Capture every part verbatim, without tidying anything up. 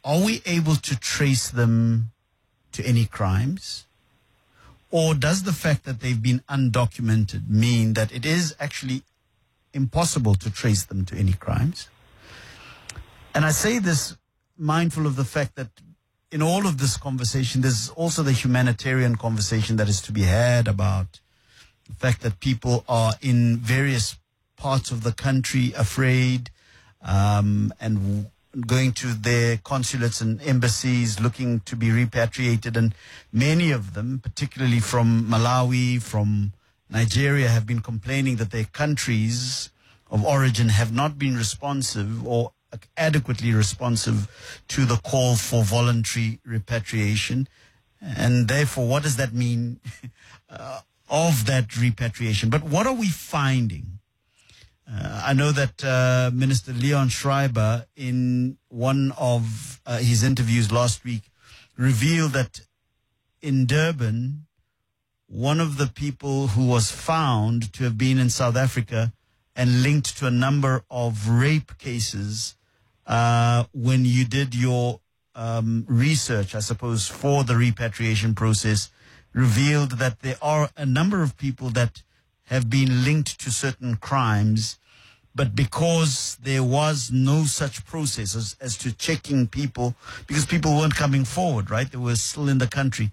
are we able to trace them to any crimes? Or does the fact that they've been undocumented mean that it is actually impossible to trace them to any crimes? And I say this mindful of the fact that in all of this conversation, there's also the humanitarian conversation that is to be had about the fact that people are in various parts of the country afraid um, and going to their consulates and embassies looking to be repatriated. And many of them, particularly from Malawi, from Nigeria, have been complaining that their countries of origin have not been responsive or adequately responsive to the call for voluntary repatriation. And therefore, what does that mean uh, of that repatriation? But what are we finding? Uh, I know that uh, Minister Leon Schreiber, in one of uh, his interviews last week, revealed that in Durban, one of the people who was found to have been in South Africa and linked to a number of rape cases, uh, when you did your um, research, I suppose, for the repatriation process, revealed that there are a number of people that have been linked to certain crimes, but because there was no such process as, as to checking people, because people weren't coming forward, right? They were still in the country.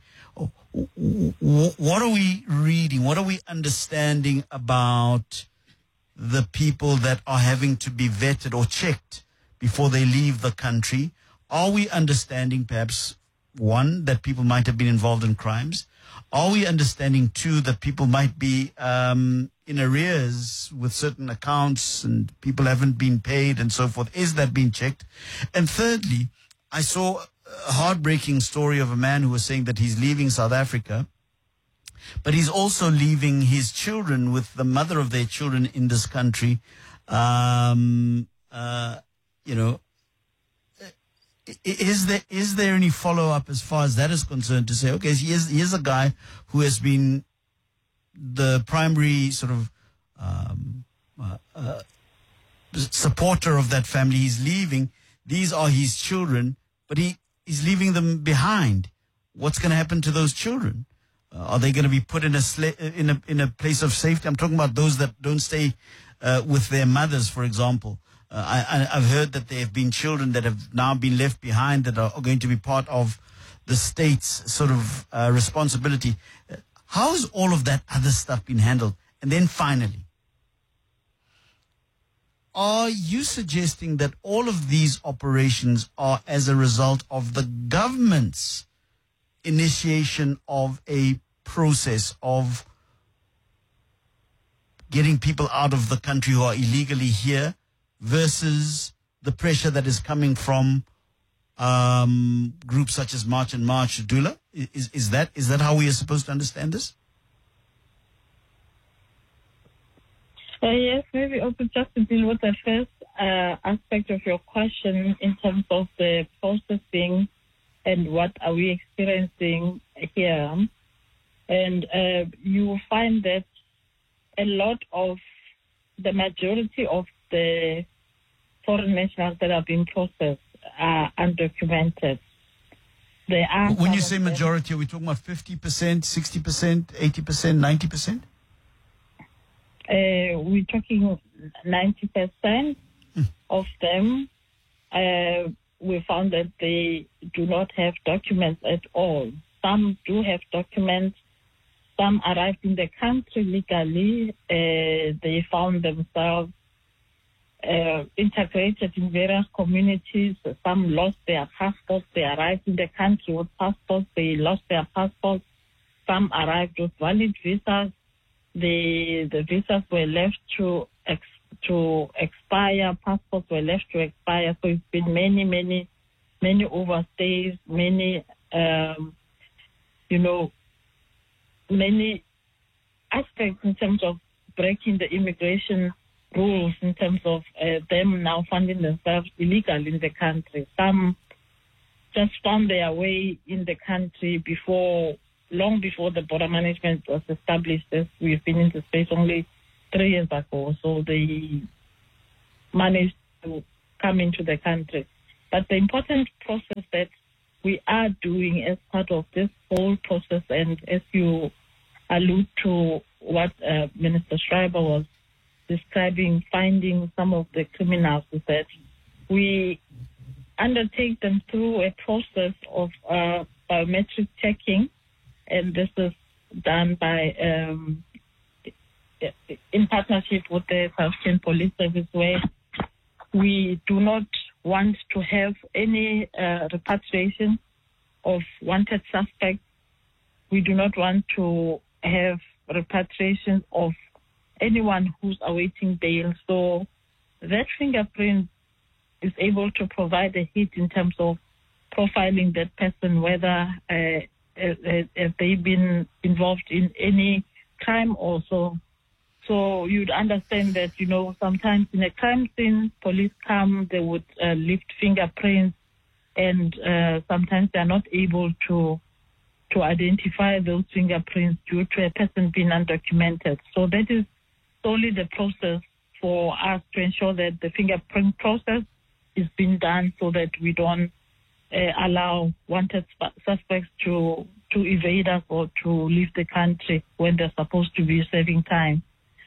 What are we reading? What are we understanding about the people that are having to be vetted or checked before they leave the country? Are we understanding perhaps, one, that people might have been involved in crimes? Are we understanding, two, that people might be um, in arrears with certain accounts and people haven't been paid and so forth? Is that being checked? And thirdly, I saw a heartbreaking story of a man who was saying that he's leaving South Africa, but he's also leaving his children with the mother of their children in this country. Um, uh, you know, Is there is there any follow-up as far as that is concerned to say, okay, here's, here's a guy who has been the primary sort of um, uh, uh, supporter of that family. He's leaving. These are his children, but he is leaving them behind. What's going to happen to those children? Uh, are they going to be put in a, sla- in a in a place of safety? I'm talking about those that don't stay uh, with their mothers, for example. Uh, I, I've heard that there have been children that have now been left behind that are going to be part of the state's sort of uh, responsibility. Uh, how has all of that other stuff been handled? And then finally, are you suggesting that all of these operations are as a result of the government's initiation of a process of getting people out of the country who are illegally here, versus the pressure that is coming from um, groups such as March and March, Dula? Is, is, that, is that how we are supposed to understand this? Uh, yes, maybe also just to deal with the first uh, aspect of your question in terms of the processing and what are we experiencing here. And uh, you will find that a lot of the majority of the foreign nationals that are being processed are undocumented. They are. When you say majority, are we talking about fifty percent, sixty percent, eighty percent, ninety percent? Uh, we're talking ninety percent mm. of them. Uh, we found that they do not have documents at all. Some do have documents. Some arrived in the country legally. Uh, they found themselves Uh, integrated in various communities. Some lost their passports. They arrived in the country with passports. They lost their passports. Some arrived with valid visas. The the visas were left to ex, to expire. Passports were left to expire. So it's been many, many, many overstays, many, um, you know, many aspects in terms of breaking the immigration rules, in terms of uh, them now finding themselves illegal in the country. Some just found their way in the country before, long before the border management was established, as we've been in the space only three years ago. So they managed to come into the country. But the important process are doing as part of this whole process, and as you allude to what uh, Minister Schreiber was describing, finding some of the criminals, is that we undertake them through a process of uh, biometric checking, and this is done by um, in partnership with the South African Police Service, where we do not want to have any uh, repatriation of wanted suspects. We do not want to have repatriation of anyone who's awaiting bail. So that fingerprint is able to provide a hit in terms of profiling that person, whether uh, uh, have they been involved in any crime also. So you'd understand that, you know, sometimes in a crime scene, police come, they would uh, lift fingerprints, and uh, sometimes they're not able to to identify those fingerprints due to a person being undocumented. So that is solely the process for us to ensure that the fingerprint process is being done so that we don't uh, allow wanted suspects to, to evade us or to leave the country when they're supposed to be serving time.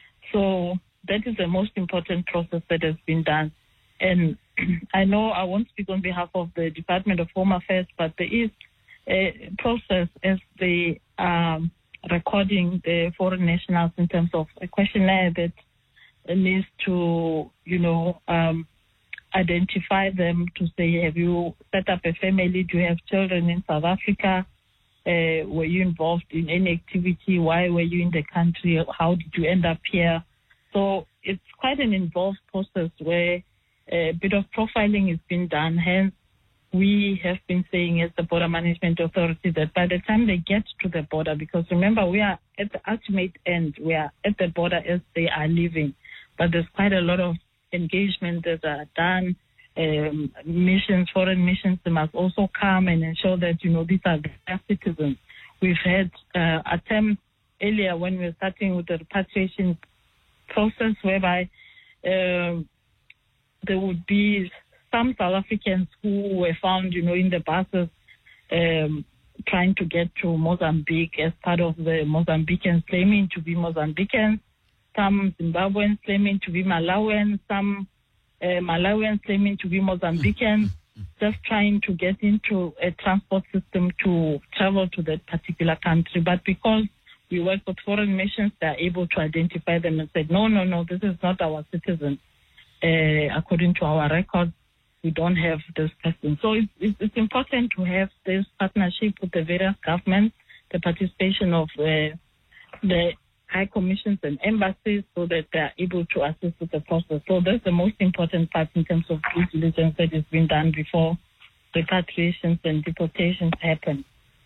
So that is the most important process that has been done. And I know I won't speak on behalf of the Department of Home Affairs, but there is a process as they are recording the foreign nationals in terms of a questionnaire that needs to, you know, um, identify them to say, have you set up a family? Do you have children in South Africa? Uh, were you involved in any activity? Why were you in the country? How did you end up here? So it's quite an involved process where a bit of profiling is being done. Hence, we have been saying as the Border Management Authority that by the time they get to the border, because remember, we are at the ultimate end, we are at the border as they are leaving, but there's quite a lot of engagement that are done. Um, missions, foreign missions, they must also come and ensure that, you know, these are their citizens. We've had uh, attempts earlier when we were starting with the repatriation process whereby uh, there would be some South Africans who were found, you know, in the buses um, trying to get to Mozambique as part of the Mozambicans claiming to be Mozambicans, some Zimbabweans claiming to be Malawians, some Uh, Malawians claiming to be Mozambicans, just trying to get into a transport system to travel to that particular country. But because we work with foreign missions, they're able to identify them and say, no, no, no, this is not our citizen. Uh, according to our records, we don't have this person. So it's, it's, it's important to have this partnership with the various governments, the participation of uh, the high commissions and embassies so that they are able to assist with the process. So that's the most important part in terms of due diligence that is being done before repatriations and deportations happen.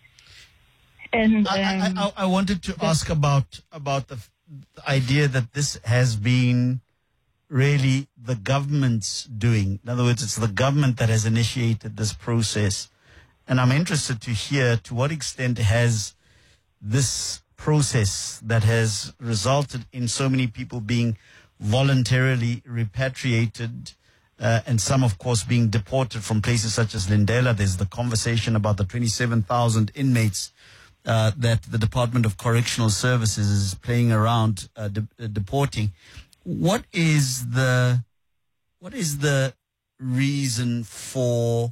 And um, I, I, I wanted to ask about about the, the idea that this has been really the government's doing. In other words, it's the government that has initiated this process. And I'm interested to hear to what extent has this process that has resulted in so many people being voluntarily repatriated uh, and some, of course, being deported from places such as Lindela. There's the conversation about the twenty-seven thousand inmates uh, that the Department of Correctional Services is playing around uh, de- uh, deporting. What is the what is the reason for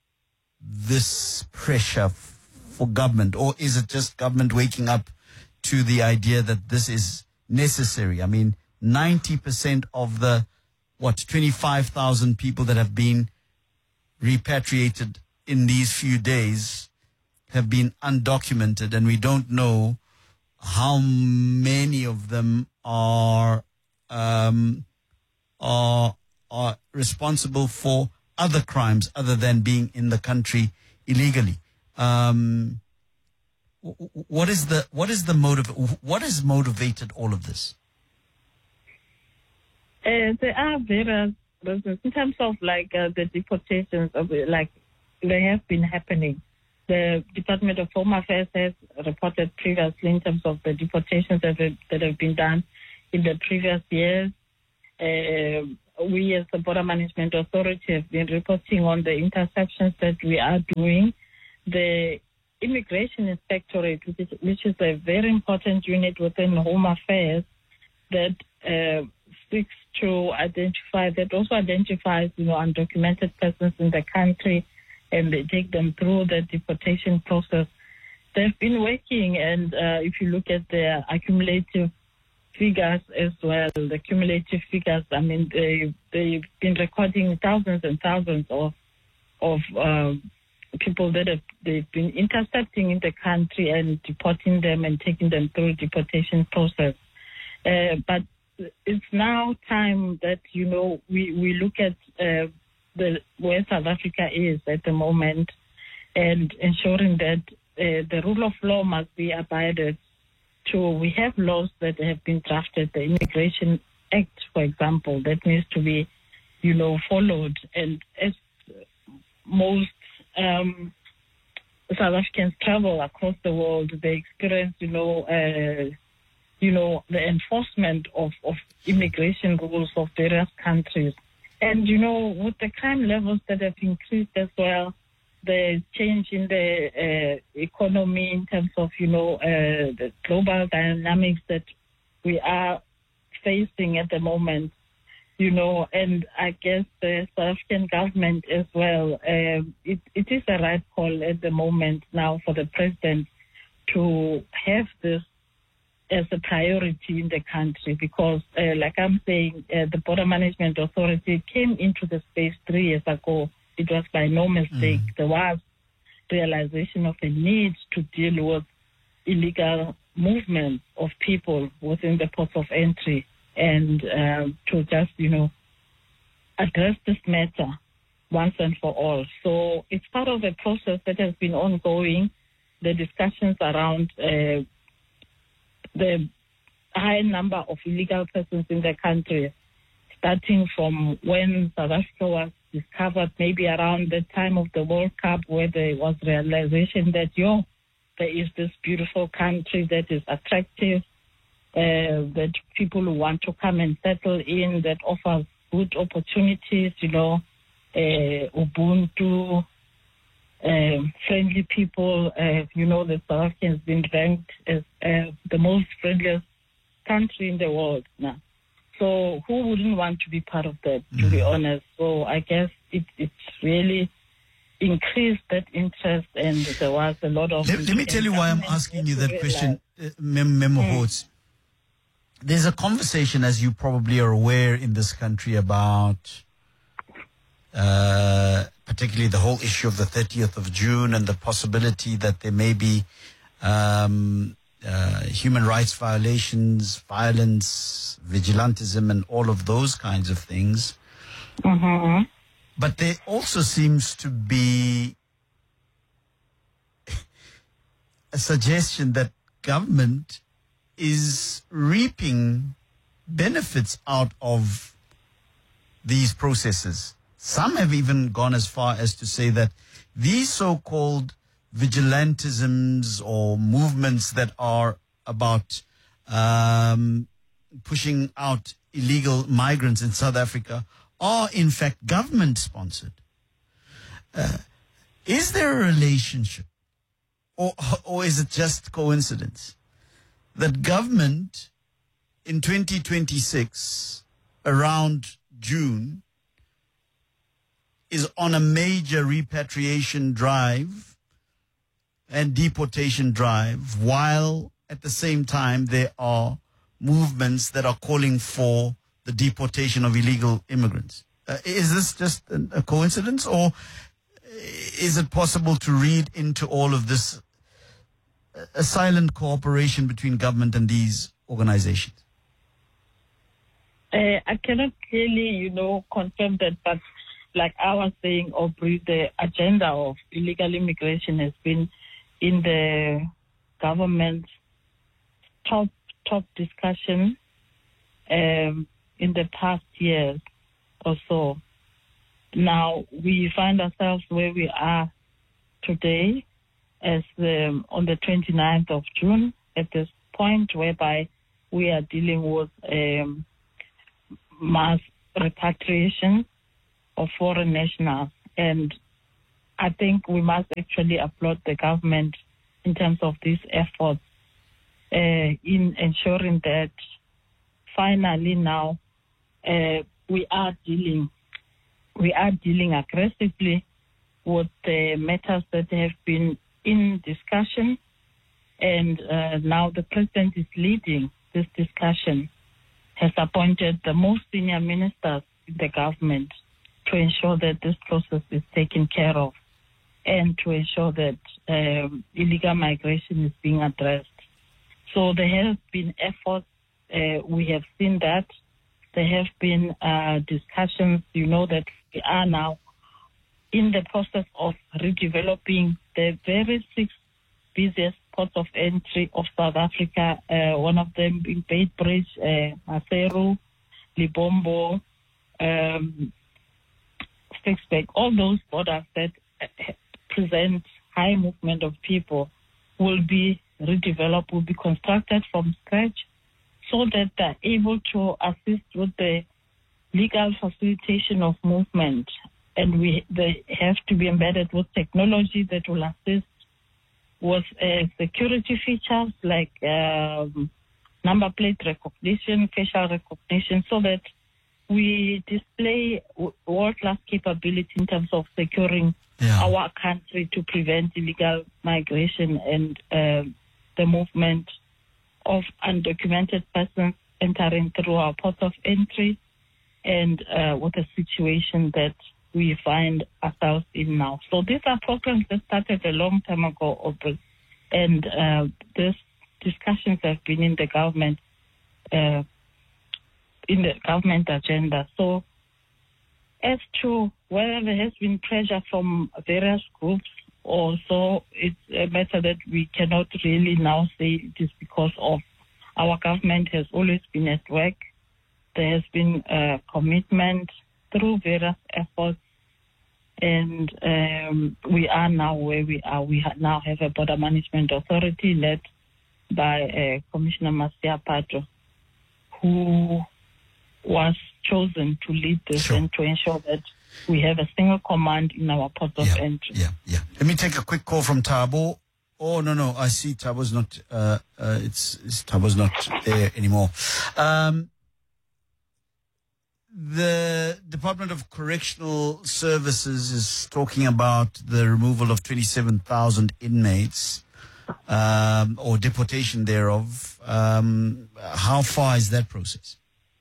this pressure f- for government, or is it just government waking up to the idea that this is necessary? I mean, ninety percent of the, what, twenty-five thousand people that have been repatriated in these few days have been undocumented, and we don't know how many of them are um, are are responsible for other crimes other than being in the country illegally. Um, What is the what is the motive? What has motivated all of this? Uh, there are various reasons in terms of like uh, the deportations of like they have been happening. The Department of Home Affairs has reported previously in terms of the deportations that have, that have been done in the previous years. Uh, we as the Border Management Authority have been reporting on the interceptions that we are doing. the Immigration Inspectorate, which is, which is a very important unit within Home Affairs that uh, seeks to identify, that also identifies, you know, undocumented persons in the country, and they take them through the deportation process. They've been working, and uh, if you look at their accumulative figures as well, the cumulative figures, I mean, they, they've been recording thousands and thousands of of uh, people that have, they've been intercepting in the country and deporting them and taking them through deportation process. Uh, but it's now time that, you know, we, we look at uh, the where South Africa is at the moment, and ensuring that uh, the rule of law must be abided to. We have laws that have been drafted, the Immigration Act, for example, that needs to be, you know, followed. And as most um, South Africans travel across the world, they experience, you know, uh, you know, the enforcement of, of immigration rules of various countries. And, you know, with the crime levels that have increased as well, the change in the uh, economy in terms of, you know, uh, the global dynamics that we are facing at the moment, you know, and I guess the South African government as well, uh, it, it is a right call at the moment now for the president to have this as a priority in the country, because, uh, like I'm saying, uh, the Border Management Authority came into the space three years ago. It was by no mistake. Mm. There was realization of the need to deal with illegal movement of people within the ports of entry, and um, to just, you know, address this matter once and for all. So it's part of a process that has been ongoing. The discussions around uh, the high number of illegal persons in the country, starting from when South Africa was discovered, maybe around the time of the World Cup, where there was realization that, yo, there is this beautiful country that is attractive, uh, that people who want to come and settle in, that offers good opportunities, you know, uh, Ubuntu, uh, friendly people. Uh, you know, the South Africa has been ranked as uh, the most friendliest country in the world now. So who wouldn't want to be part of that, to mm. be honest? So I guess it, it's really increased that interest, and there was a lot of... Let, let me tell you why I'm asking you that question, uh, Mem Memo mm. There's a conversation, as you probably are aware, in this country about uh, particularly the whole issue of the thirtieth of June and the possibility that there may be um, uh, human rights violations, violence, vigilantism, and all of those kinds of things. Mm-hmm. But there also seems to be a suggestion that government is reaping benefits out of these processes. Some have even gone as far as to say that these so-called vigilantisms or movements that are about um, pushing out illegal migrants in South Africa are in fact government sponsored. Uh, is there a relationship, or or is it just coincidence that government in twenty twenty-six, around June, is on a major repatriation drive and deportation drive, while at the same time there are movements that are calling for the deportation of illegal immigrants? Uh, is this just a, a coincidence, or is it possible to read into all of this a silent cooperation between government and these organizations? Uh, I cannot clearly, you know, confirm that, but like I was saying, Aubrey, the agenda of illegal immigration has been in the government's top top discussion um, in the past years or so. Now we find ourselves where we are today, as um, on the twenty-ninth of June, at this point whereby we are dealing with um, mass repatriation of foreign nationals. And I think we must actually applaud the government in terms of these efforts uh, in ensuring that finally now uh, we are dealing we are dealing aggressively with the matters that have been in discussion, and uh, now the president is leading this discussion, has appointed the most senior ministers in the government to ensure that this process is taken care of and to ensure that um, illegal migration is being addressed. So there have been efforts. Uh, we have seen that. There have been uh, discussions. You know that we are now in the process of redeveloping the very six busiest ports of entry of South Africa, uh, one of them being Beitbridge, uh, Maseru, Libombo, um, Ficksburg, all those borders that uh, present high movement of people will be redeveloped, will be constructed from scratch so that they're able to assist with the legal facilitation of movement. And we they have to be embedded with technology that will assist with uh, security features like um, number plate recognition, facial recognition, so that we display world-class capability in terms of securing yeah. our country to prevent illegal migration and uh, the movement of undocumented persons entering through our ports of entry, and uh, with a situation that we find ourselves in now. So these are programs that started a long time ago, and uh, these discussions have been in the government, uh, in the government agenda. So as to whether there has been pressure from various groups, also it's a matter that we cannot really now say it is because of our government has always been at work. There has been a commitment through various efforts, and um, we are now where we are. We ha- now have a border management authority led by uh, Commissioner Masia Pato, who was chosen to lead this sure. and to ensure that we have a single command in our port of yeah, entry. Yeah, yeah. Let me take a quick call from Thabo. Oh, no, no, I see Thabo's not, uh, uh, it's, it's Thabo's not there anymore. Um, the Department of Correctional Services is talking about the removal of twenty-seven thousand inmates, um, or deportation thereof. Um, how far is that process?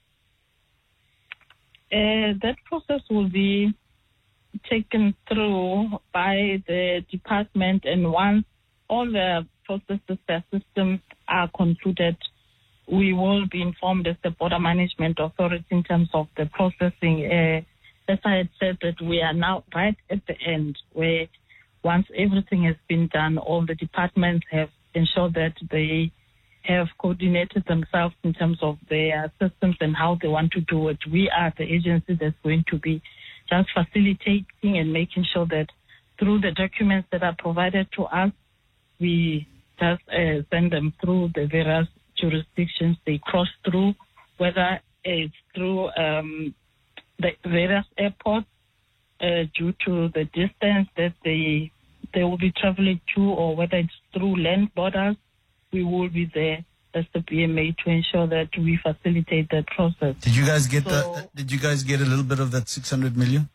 Uh, that process will be taken through by the department, and once all the processes, the systems are concluded, we will be informed as the Border Management Authority in terms of the processing. Uh, as I had said, that we are now right at the end, where once everything has been done, all the departments have ensured that they have coordinated themselves in terms of their systems and how they want to do it. We are the agency that's going to be just facilitating and making sure that through the documents that are provided to us, we just uh, send them through the various jurisdictions they cross through, whether it's through um, the various airports uh, due to the distance that they they will be traveling to, or whether it's through land borders. We will be there as the B M A to ensure that we facilitate that process. Did you guys get so, the, Did you guys get a little bit of that six hundred million?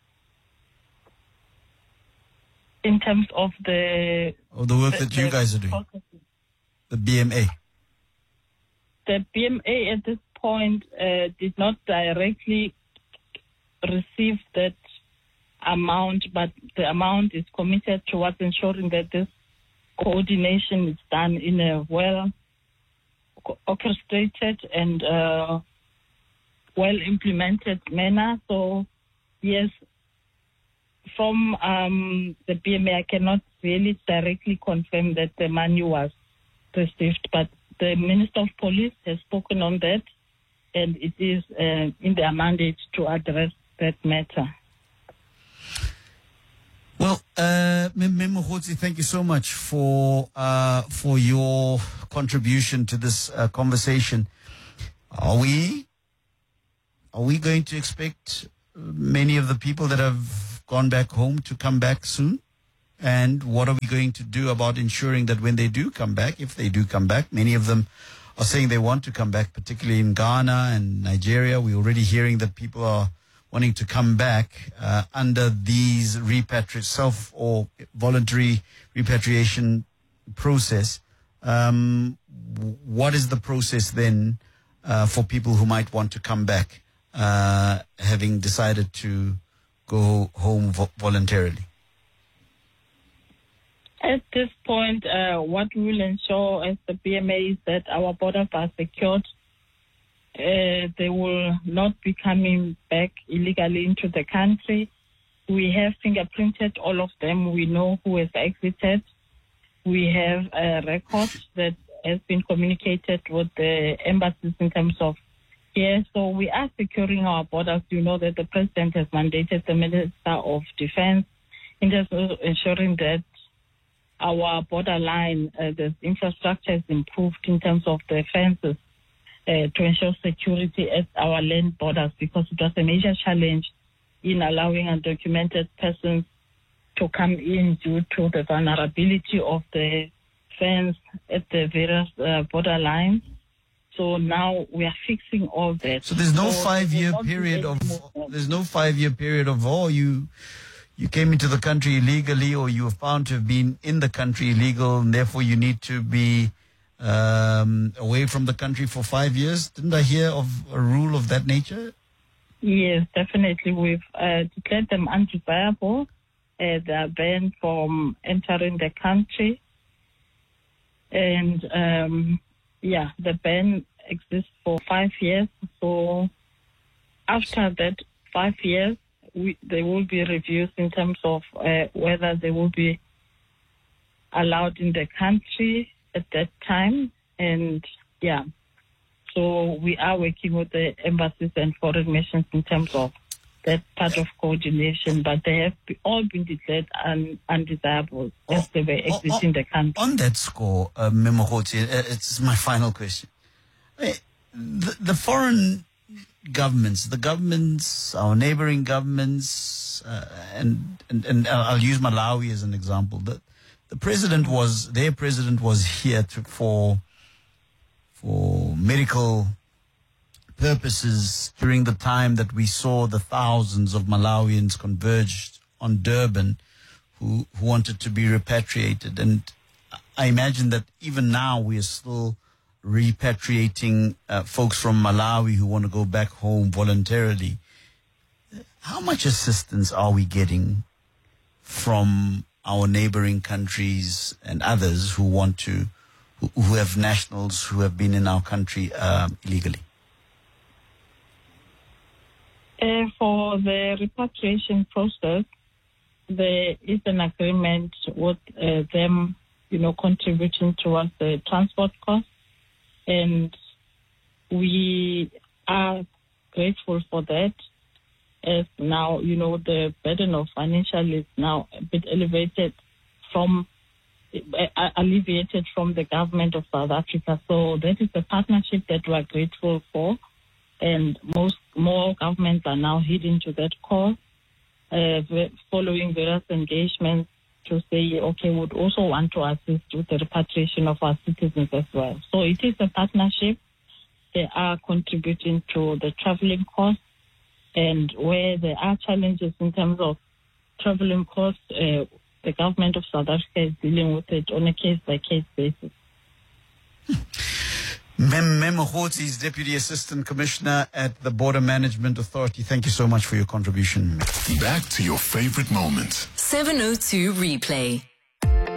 In terms of the of the work the, that you the guys are doing, processes. The B M A. The B M A at this point uh, did not directly receive that amount, but the amount is committed towards ensuring that this coordination is done in a well orchestrated and uh, well implemented manner. So yes, from um, the B M A, I cannot really directly confirm that the money was received, but the Minister of Police has spoken on that, and it is uh, in their mandate to address that matter. Well, uh, Memogotsi, thank you so much for uh, for your contribution to this uh, conversation. Are we are we going to expect many of the people that have gone back home to come back soon? And what are we going to do about ensuring that when they do come back, if they do come back, many of them are saying they want to come back, particularly in Ghana and Nigeria. We're already hearing that people are wanting to come back uh, under these repatri- self or voluntary repatriation process. Um, what is the process then uh, for people who might want to come back, uh, having decided to go home vo- voluntarily? At this point, uh, what we will ensure as the B M A is that our borders are secured. Uh, they will not be coming back illegally into the country. We have fingerprinted all of them. We know who has exited. We have a record that has been communicated with the embassies in terms of here. So we are securing our borders. You know that the president has mandated the Minister of Defense in terms of ensuring that our borderline, uh, the infrastructure is improved in terms of the fences uh, to ensure security at our land borders, because it was a major challenge in allowing undocumented persons to come in due to the vulnerability of the fence at the various uh, borderlines. So now we are fixing all that. So there's no so five-year period of there's no five-year period of oh you. You came into the country illegally, or you were found to have been in the country illegal, and therefore you need to be um, away from the country for five years. Didn't I hear of a rule of that nature? Yes, definitely. We've uh, declared them undesirable. Uh, they are banned from entering the country. And, um, yeah, the ban exists for five years. So after that five years, We, there will be reviews in terms of uh, whether they will be allowed in the country at that time. And, yeah, so we are working with the embassies and foreign missions in terms of that part of coordination, but they have be, all been declared un, undesirable oh, as they were exiting oh, oh, the country. On that score, uh, Memogotsi, uh, it's my final question. The, the foreign governments, the governments, our neighboring governments, uh, and, and and I'll use Malawi as an example. The the president was their president was here to, for for medical purposes during the time that we saw the thousands of Malawians converged on Durban, who who wanted to be repatriated, and I imagine that even now we are still repatriating uh, folks from Malawi who want to go back home voluntarily. How much assistance are we getting from our neighboring countries and others who want to, who, who have nationals who have been in our country uh, illegally? Uh, for the repatriation process, there is an agreement with uh, them, you know, contributing towards the transport costs. And we are grateful for that, as now, you know, the burden of financial is now a bit elevated from, uh, alleviated from the government of South Africa. So that is a partnership that we are grateful for. And most more governments are now heeding to that call, uh, following various engagements to say, okay, we would also want to assist with the repatriation of our citizens as well. So it is a partnership. They are contributing to the traveling costs, and where there are challenges in terms of traveling costs, uh, the government of South Africa is dealing with it on a case-by-case basis. Mem Memogotsi is Deputy Assistant Commissioner at the Border Management Authority. Thank you so much for your contribution. Back to your favorite moments. seven oh two Replay.